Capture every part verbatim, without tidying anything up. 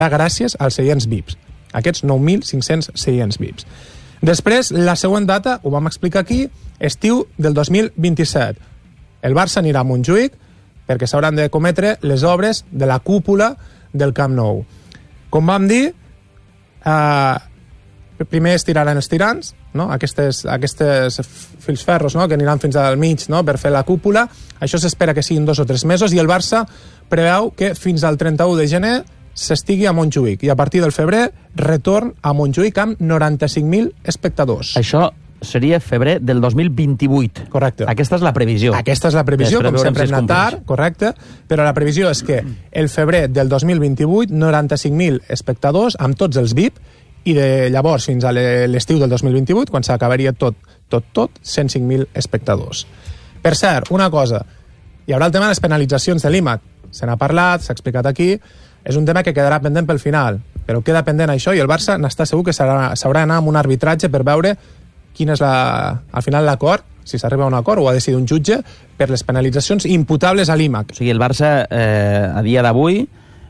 gràcies als seients V I Ps. Aquests nou mil cinc-cents seients V I Ps. Després, la següent data, ho vam explicar aquí, estiu del dos mil vint-i-set. El Barça anirà a Montjuïc perquè s'hauran de cometre les obres de la cúpula del Camp Nou. Com vam dir, eh, primer es tiraran els tirants, no? aquestes, aquestes fils ferros, no? que aniran fins al mig, no? per fer la cúpula. Això s'espera que siguin dos o tres mesos i el Barça preveu que fins al trenta-u de gener s'estigui a Montjuïc i a partir del febrer retorn a Montjuïc amb noranta-cinc mil espectadors. Això seria febrer del dos mil vint-i-vuit. Correcte. Aquesta és la previsió. Aquesta és la previsió, Després com sempre si hem anat tard, correcte, però la previsió és que el febrer del dos mil vint-i-vuit, noranta-cinc mil espectadors amb tots els V I P, i de llavors fins a l'estiu del dos mil vint-i-vuit, quan s'acabaria tot, tot, tot, cent cinc mil espectadors. Per cert, una cosa, hi haurà el tema de les penalitzacions de l'I M A C. Se n'ha parlat, s'ha explicat aquí, és un tema que quedarà pendent pel final, però queda pendent això i el Barça n'està segur que s'haurà d'anar amb un arbitratge per veure quin és la, al final l'acord, si s'arriba a un acord o ha decidit un jutge, per les penalitzacions imputables a l'I M A C. O sigui, el Barça, eh, a dia d'avui,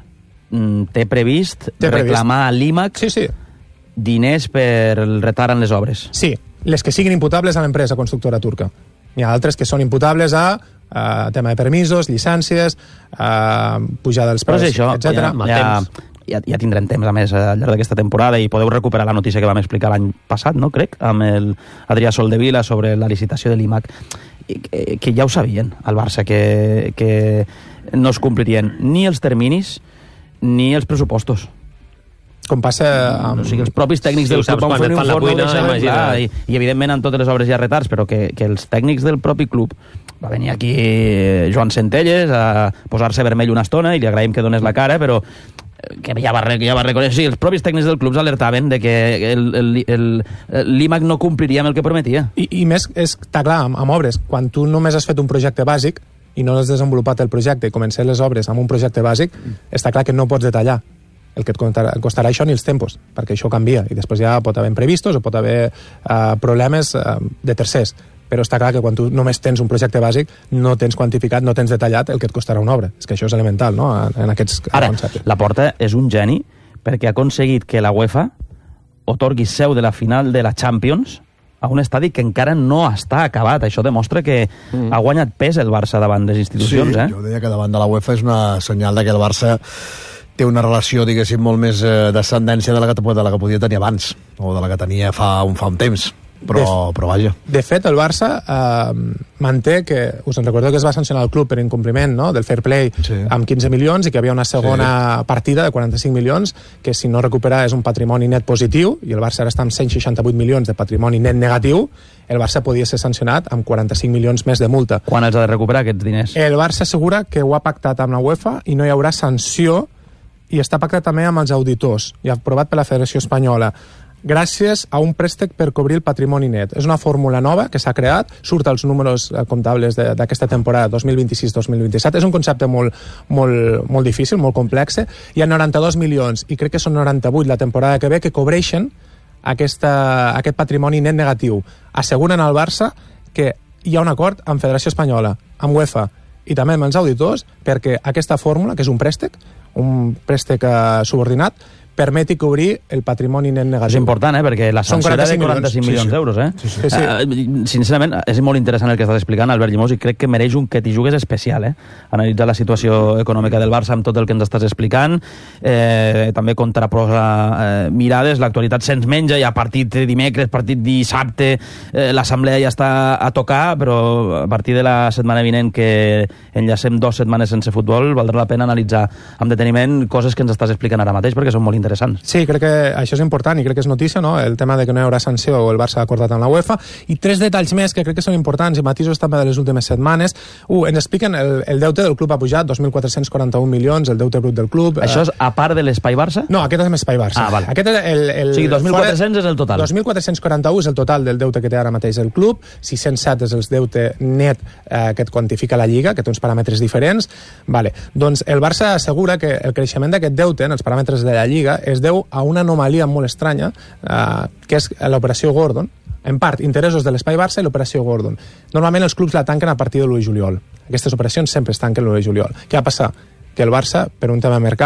té previst té reclamar previst. a l'I M A C sí, sí. diners per el retard en les obres. Sí, les que siguin imputables a l'empresa constructora turca. Hi ha altres que són imputables a uh, tema de permisos, llicències, uh, pujada dels preus, etcètera. Ja, ja, ja, ja tindrem temps, a més, al llarg d'aquesta temporada, i podeu recuperar la notícia que vam explicar l'any passat, no, crec, amb el Adrià Soldevila sobre la licitació de l'I M A C, que, que ja ho sabien, al Barça, que, que no es complirien ni els terminis ni els pressupostos. Com passa amb... O sigui, els propis tècnics sí, del club van fer un informe cuina, clar, i, i evidentment en totes les obres hi ha retards, però que, que els tècnics del propi club, va venir aquí Joan Centelles a posar-se vermell una estona i li agraïm que donés la cara, però que ja va, ja va reconèixer, sí, els propis tècnics del club alertaven de que l'I M A C no compliria amb el que prometia. I, i més, és, està clar, amb, amb obres, quan tu només has fet un projecte bàsic i no has desenvolupat el projecte i comences les obres amb un projecte bàsic, està clar que no pots detallar el que et costarà, costarà això ni els tempos, perquè això canvia i després ja pot haver imprevistos o pot haver uh, problemes uh, de tercers, però està clar que quan tu només tens un projecte bàsic no tens quantificat, no tens detallat el que et costarà una obra. És que això és elemental, no?, en aquests Ara, conceptes. Laporta és un geni perquè ha aconseguit que la UEFA otorgui seu de la final de la Champions a un estadi que encara no està acabat. Això demostra que mm. ha guanyat pes el Barça davant de les institucions. Sí, eh? jo deia que davant de la UEFA és una senyal de que el Barça té una relació, diguéssim, molt més eh, d'ascendència de la que, de la que podia tenir abans, o de la que tenia fa un, fa un temps. Però, de, però vaja. De fet, el Barça eh, manté que, us en recordo que es va sancionar el club per incompliment, no?, del fair play, sí, amb quinze milions, i que hi havia una segona sí. partida de quaranta-cinc milions, que si no recupera és un patrimoni net positiu, i el Barça ara està amb cent seixanta-vuit milions de patrimoni net negatiu. El Barça podia ser sancionat amb quaranta-cinc milions més de multa. Quan els ha de recuperar aquests diners? El Barça assegura que ho ha pactat amb la UEFA i no hi haurà sanció, i està pactat també amb els auditors i aprovat per la Federació Espanyola, gràcies a un préstec per cobrir el patrimoni net. És una fórmula nova que s'ha creat, surt als números comptables d'aquesta temporada dos mil vint-i-sis dos mil vint-i-set. És un concepte molt, molt, molt difícil, molt complex. Hi ha noranta-dos milions, i crec que són noranta-vuit la temporada que ve, que cobreixen aquesta, aquest patrimoni net negatiu. Asseguren al Barça que hi ha un acord amb Federació Espanyola, amb UEFA i també amb els auditors, perquè aquesta fórmula, que és un préstec, un préstec uh, subordinat, permeti cobrir el patrimoni net negatiu. És important, eh? Perquè la sanció era de quaranta-cinc milions d'euros, eh? Sí, sí. Sí, sí. Uh, sincerament, és molt interessant el que estàs explicant, Albert Llimós, i crec que mereix un que t'hi jugues especial, eh? Analitzar la situació econòmica del Barça amb tot el que ens estàs explicant, eh, també contraprosa eh, mirades, l'actualitat se'ns menja, hi ha partit dimecres, partit dissabte, eh, l'assemblea ja està a tocar, però a partir de la setmana vinent que enllacem dues setmanes sense futbol, valdrà la pena analitzar amb deteniment coses que ens estàs explicant ara mateix, perquè són molt interessants. Sí, crec que això és important i crec que és notícia, no?, el tema de que no hi haurà sanció o el Barça ha acordat amb la UEFA. I tres detalls més que crec que són importants i matisos també de les últimes setmanes. Uh, ens expliquen el, el deute del club ha pujat dos mil quatre-cents quaranta-un milions, el deute brut del club. Això és a part de l'Espai Barça? No, aquest és l'Espai Barça. Ah, val. Aquest és el, el, o sigui, dos mil quatre-cents és el total. dos mil quatre-cents quaranta-u és el total del deute que té ara mateix el club, sis-cents set és el deute net eh, que et quantifica la Lliga, que té uns paràmetres diferents. Vale. Doncs el Barça assegura que el creixement d'aquest deute en els paràmetres de la Lliga es deu a una anomalia molt estranya, eh, que és l'operació Gordon, en part interessos de l'Espai Barça i l'operació Gordon. Normalment els clubs la tanquen a partir de l'u de juliol. Aquestes operacions sempre es tanquen l'u de juliol. Què va passar? Que el Barça, per un tema de mercat,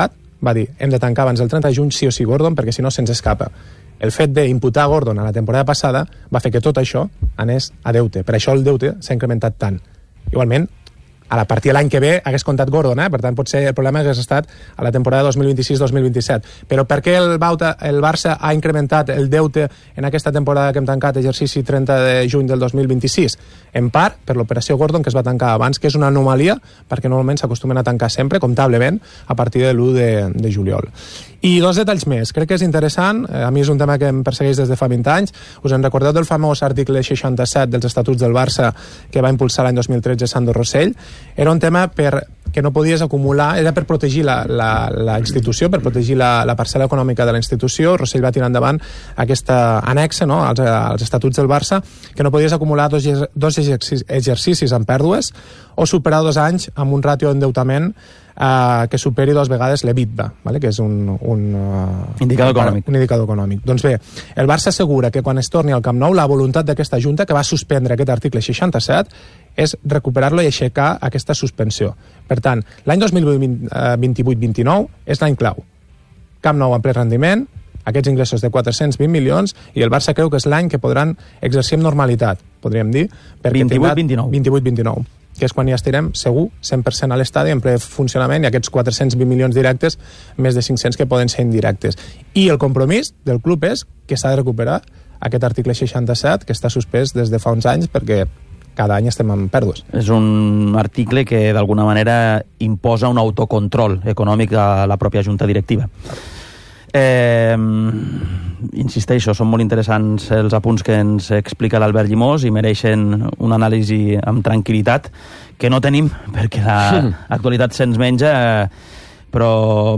va dir hem de tancar abans del trenta de juny sí o sí Gordon perquè si no se'ns escapa. El fet d'imputar Gordon a la temporada passada va fer que tot això anés a deute. Per això el deute s'ha incrementat tant. Igualment, a la partida l'any que ve hagués comptat Gordon, eh? Per tant, potser el problema hagués estat a la temporada dos mil vint-i-sis dos mil vint-i-set. Però per què el, Bauta, el Barça ha incrementat el deute en aquesta temporada que hem tancat, exercici trenta de juny del dos mil vint-i-sis? En part, per l'operació Gordon, que es va tancar abans, que és una anomalia, perquè normalment s'acostumen a tancar sempre, comptablement, a partir de l'u de, de juliol. I dos detalls més. Crec que és interessant, a mi és un tema que em persegueix des de fa vint anys. Us en recordeu del famós article seixanta-set dels Estatuts del Barça que va impulsar l'any dos mil tretze Sandro Rossell? Era un tema per que no podies acumular, era per protegir la, la, la institució, per protegir la, la parcel·la econòmica de la institució. Rossell va tirar endavant aquesta anexa, no?, als, als Estatuts del Barça, que no podies acumular dos, dos exercicis amb pèrdues o superar dos anys amb un ràtio d'endeutament Uh, que superi dues vegades l'EBITDA, vale? Que és un, un, uh, indicador econòmic. un indicador econòmic. Doncs bé, el Barça assegura que quan es torni al Camp Nou la voluntat d'aquesta Junta, que va suspendre aquest article seixanta-set, és recuperar-lo i aixecar aquesta suspensió. Per tant, l'any dos mil vint-i-vuit vint-i-nou és l'any clau. Camp Nou en ple rendiment, aquests ingressos de quatre-cents vint milions, i el Barça creu que és l'any que podran exercir amb normalitat, podríem dir. vint-i-vuit vint-i-nou. vint-i-vuit vint-i-nou. Que és quan ja estirem segur cent per cent a l'estadi en ple funcionament i aquests quatre-cents vint milions directes, més de cinc-cents que poden ser indirectes. I el compromís del club és que s'ha de recuperar aquest article seixanta-set que està suspès des de fa uns anys perquè cada any estem en pèrdues. És un article que d'alguna manera imposa un autocontrol econòmic a la pròpia junta directiva. Eh, insisteixo, són molt interessants els apunts que ens explica l'Albert Llimós i mereixen una anàlisi amb tranquil·litat que no tenim perquè l'actualitat se'ns menja, però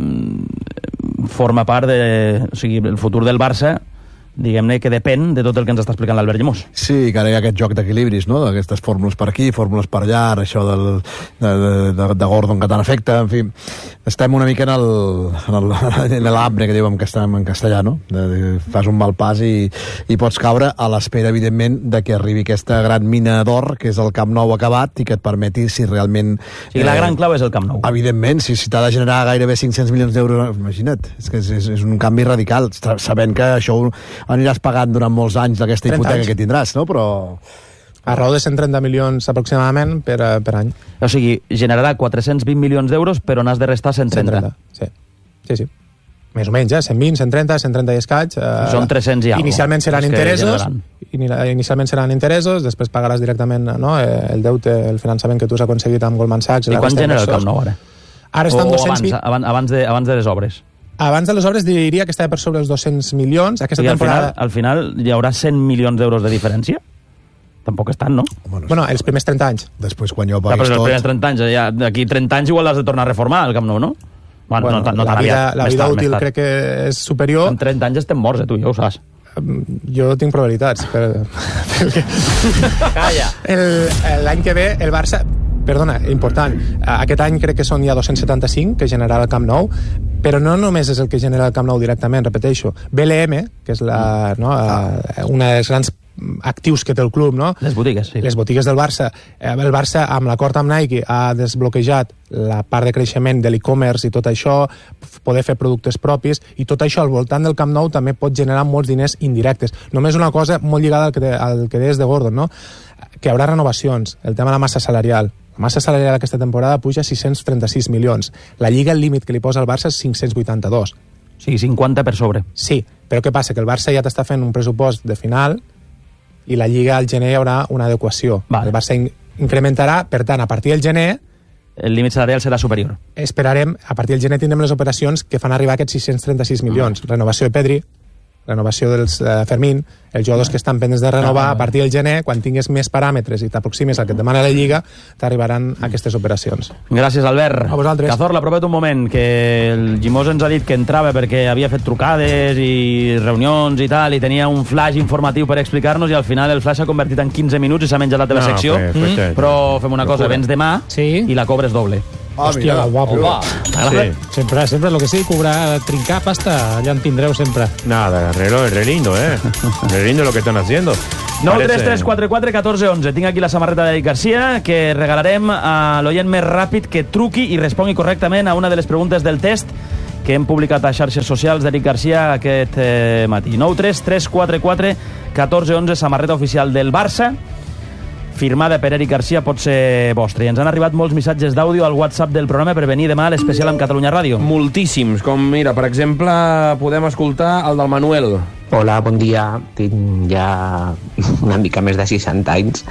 forma part de, o sigui, el futur del Barça, diguem-ne que depèn de tot el que ens està explicant l'Albert Llimós. Sí, que ara hi ha aquest joc d'equilibris, no?, d'aquestes fórmules per aquí, fórmules per allà, això del, de, de, de Gordon que tant afecta, en fi, estem una mica en el, en el, en l'hambre que diuen que estem en castellà, no?, de, de, fas un mal pas i, i pots caure a l'espera, evidentment, de que arribi aquesta gran mina d'or, que és el Camp Nou acabat, i que et permeti, si realment... O sigui, la gran clau és el Camp Nou. Evidentment, si, si t'ha de generar gairebé cinc-cents milions d'euros, imagina't, és que és, és, és un canvi radical, sabent que això aniràs pagant durant molts anys d'aquesta hipoteca que tindràs, no? Però... A raó de cent trenta milions aproximadament per, per any. O sigui, generarà quatre-cents vint milions d'euros, però n'has de restar cent trenta. cent trenta, sí. Sí, sí. Més o menys, eh? cent vint, cent trenta, cent trenta i escaig. Eh, Són tres-cents i alguna cosa. Inicialment seran interessos, inicialment seran interessos, després pagaràs directament, no?, el deute, el finançament que tu has aconseguit amb Goldman Sachs. I quan genera el Camp Nou, ara? Ara estan o dos-cents vint... abans, abans, de, abans de les obres? Abans de les obres diria que estava per sobre els dos-cents milions. Aquesta I al temporada... final, al final hi haurà cent milions d'euros de diferència? Tampoc és tant, no? Bueno, bueno, els primers trenta anys. Després, quan ja ho ja, paguis però tot... els primers trenta anys, ja, d'aquí trenta anys igual has de tornar a reformar el Camp Nou, no? Bueno, bueno, no, no la tan vida, aviat. la vida tard, útil crec que és superior. En trenta anys estem morts, eh, tu, ja ho saps. Jo tinc probabilitats. Per... Calla! L'any que ve el Barça... Perdona, important. Aquest any crec que són ja dos-cents setanta-cinc que generarà el Camp Nou, però no només és el que genera el Camp Nou directament, repeteixo. B L M, que és la, no, una dels grans actius que té el club, no? Les botigues, sí. Les botigues del Barça. El Barça, amb l'acord amb Nike, ha desbloquejat la part de creixement de l'e-commerce i tot això, poder fer productes propis, i tot això al voltant del Camp Nou també pot generar molts diners indirectes. Només una cosa molt lligada al que, al que deies de Gordon, no?, que hi haurà renovacions, el tema de la massa salarial. La massa salarial aquesta temporada puja a sis-cents trenta-sis milions. La Lliga, el límit que li posa el Barça és cinc-cents vuitanta-dos. O sigui, cinquanta per sobre. Sí, però què passa? Que el Barça ja t'està fent un pressupost de final i la Lliga al gener hi haurà una adequació. Vale. El Barça in incrementarà, per tant, a partir del gener... El límit salarial serà superior. Esperarem, a partir del gener tindrem les operacions que fan arribar aquests sis-cents trenta-sis milions. Ah. Renovació de Pedri, renovació dels uh, Fermín, els jugadors que estan pendents de renovar, ah, a partir del gener, quan tingues més paràmetres i t'aproximis al que et demana la Lliga, t'arribaran aquestes operacions. Gràcies, Albert. A vosaltres. Cazorla, apropa't un moment, que el Llimós ens ha dit que entrava perquè havia fet trucades i reunions i tal, i tenia un flash informatiu per explicar-nos, i al final el flash s'ha convertit en quinze minuts i s'ha menjat la teva no, secció. Fe, fe, mm. Però fem una cosa, vens demà sí. i la cobres doble. Ah, hòstia, que guapo. Sí. Sempre, sempre lo que sí, cobrar, trincar pasta, allà en tindreu sempre. Nada, re, re lindo, eh. Re lindo lo que están haciendo. nou tres tres quatre quatre un quatre un u. Tinc aquí la samarreta d'Eric Garcia, que regalarem a l'oient més ràpid que truqui i respongui correctament a una de les preguntes del test que hem publicat a xarxes socials d'Eric Garcia aquest eh, matí. nou tres tres quatre quatre un quatre un u, samarreta oficial del Barça, firmada per Eric Garcia, pot ser vostra. I ens han arribat molts missatges d'àudio al WhatsApp del programa per venir demà a l'especial amb Catalunya Ràdio. Moltíssims, com, mira, per exemple, podem escoltar el del Manuel. Hola, bon dia. Tinc ja una mica més de seixanta anys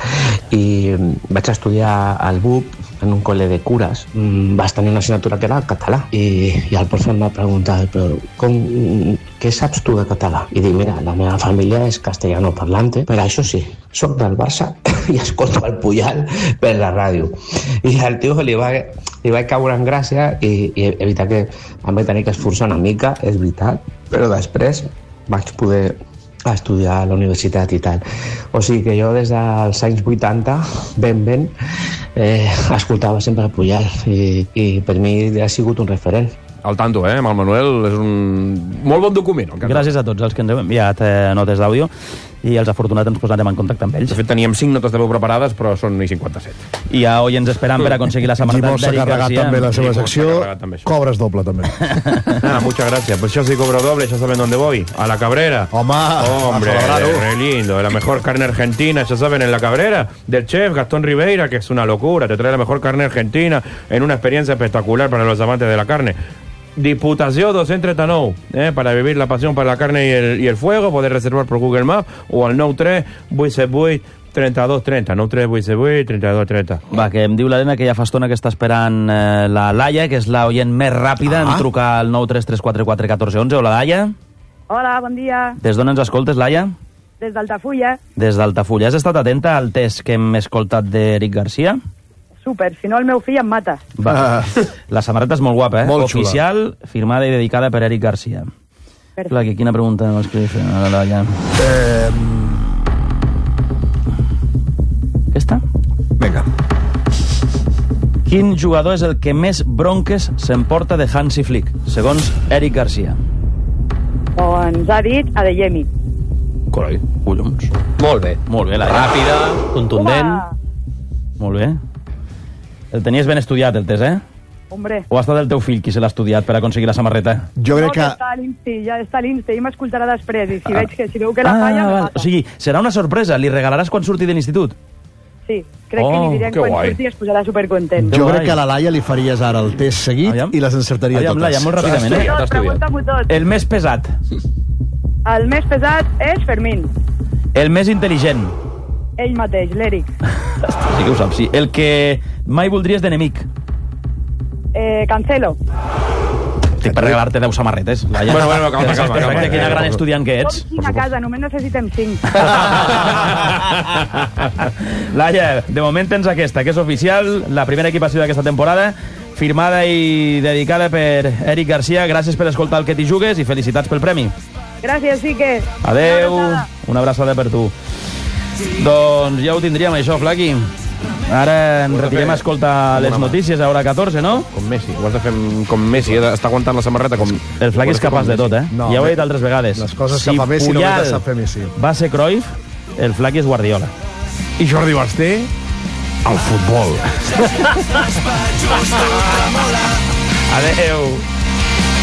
i vaig estudiar al B U P en un col·le de cures. Vaig tenir una assignatura que era català i, i el profe em va preguntar però com, què saps tu de català? I dic, mira, la meva família és castellano parlante, però això sí, soc del Barça i escolto el Puyal per la ràdio. I al tio li va, li va caure en gràcia i, i evitar que em vaig tenir que esforçar una mica, és veritat, però després vaig poder estudiar a la universitat i tal. O sigui que jo des dels anys vuitanta, ben ben, eh, escoltava sempre el Puyal i, i per mi ha sigut un referent. Al tanto, eh, amb el Manuel, és un molt bon document. Gràcies a tots els que ens heu enviat eh, notes d'àudio i els afortunats ens posarem en contacte amb ells. De fet, teníem cinc notes de veu preparades, però són i cinquanta-set. I ja hoy ens esperan per aconseguir la samarreta d'Eric Garcia. S'ha carregat també la seva secció. Cobres doble, també. Ah, muchas gracias. Pues yo sí cobro doble, ya saben dónde voy. A la Cabrera. Home, Hombre, re lindo. La mejor carne argentina, ya saben, en la Cabrera, del chef Gastón Ribeira, que es una locura. Te trae la mejor carne argentina en una experiencia espectacular para los amantes de la carne. Diputació dos cents trenta-nou, eh, para vivir la pasión para la carne y el, y el fuego. Poder reservar por Google Maps o al nou tres vuit set vuit trenta-dos trenta. nou tres vuit set vuit trenta-dos trenta. Va, que em diu l'Helena que ja fa estona que està esperant eh, la Laia, que és l'oient més ràpida, ah. en trucar al nou tres tres quatre quatre un quatre un u. Hola, Laia. Hola, bon dia. Des d'on ens escoltes, Laia? Des d'Altafulla. Des d'Altafulla. Has estat atenta al test que hem escoltat d'Eric Garcia? Super, si no el meu fill em mata. Va. Ah. La samarreta és molt guapa, eh? Molt oficial, xula. Firmada i dedicada per Eric Garcia. Perfecte. Clar, quina pregunta m'has que fer a la Laia? Eh... Aquesta? Vinga. Quin jugador és el que més bronques s'emporta de Hansi Flick, segons Eric Garcia? Doncs ha dit Adeyemi. Carai, collons. Molt bé. Molt bé, Laia. Ràpida, contundent. Home. Molt bé. El tenies ben estudiat, el test, eh? Hombre. O ha estat el teu fill qui se l'ha estudiat per aconseguir la samarreta? Jo crec no, que... que està a l'Insti, ja està a l'Insti, i m'escoltarà després, i si ah. veig que si veu que la ah, falla, me val. mata. O sigui, serà una sorpresa, li regalaràs quan surti de l'institut? Sí, crec Oh, que li diré que quan guai. surti es posarà supercontent. Jo guai. crec que a la Laia li faries ara el test seguit Aviam. i les encertaria Aviam, totes. Laia, molt ràpidament, eh? Tot, pregunta-m'ho tot. El més pesat. El més pesat és Fermín, El més intel·ligent. ell mateix, l'Eric. Sí que ho saps, sí. El que mai voldries d'enemic. Eh, Cancelo. Estic per regalar-te deu samarretes, Laia. Bueno, bueno, calma, calma, calma. Perfecte, quina gran estudiant que ets. Som cinc a casa, només necessitem cinc. Laia, de moment tens aquesta, que és oficial, la primera equipació d'aquesta temporada, firmada i dedicada per Eric Garcia. Gràcies per escoltar el que t'hi jugues i felicitats pel premi. Gràcies, Sique. Adeu, Una abraçada. una abraçada per tu. Doncs ja ho tindríem, això, Flaqui. Ara ens retirem a escoltar les notícies a hora catorze, no? Com Messi, ho has de fer com Messi, eh? Està aguantant la samarreta com... El Flaqui és capaç de tot, eh? No, ja ho he bé, dit altres vegades. les coses si que fa Messi Puyal només les sap fer Messi. va ser Cruyff, el Flaqui és Guardiola. I Jordi Basté, al futbol. Adeu.